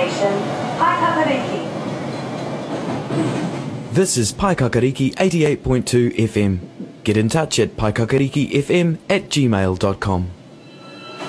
station, Paikakariki. This is Paikakariki 88.2 FM. Get in touch at paikakarikifm@gmail.com.